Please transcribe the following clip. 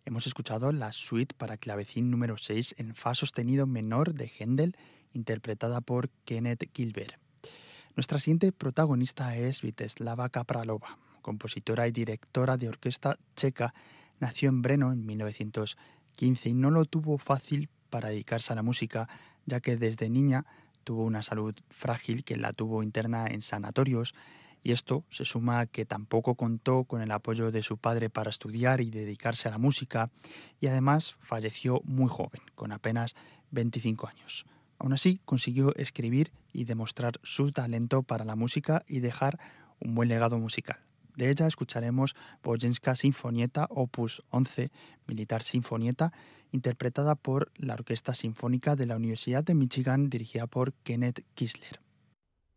Hemos escuchado la suite para clavecín número 6 en fa sostenido menor de Händel, interpretada por Kenneth Gilbert. Nuestra siguiente protagonista es Víteslava Kapralova, compositora y directora de orquesta checa. Nació en Brno en 1915 y no lo tuvo fácil para dedicarse a la música, ya que desde niña tuvo una salud frágil que la tuvo interna en sanatorios, y esto se suma a que tampoco contó con el apoyo de su padre para estudiar y dedicarse a la música, y además falleció muy joven, con apenas 25 años. Aún así, consiguió escribir y demostrar su talento para la música y dejar un buen legado musical. De ella escucharemos Bojenska Sinfonieta Opus 11, Militar Sinfonieta, interpretada por la Orquesta Sinfónica de la Universidad de Michigan, dirigida por Kenneth Kisler.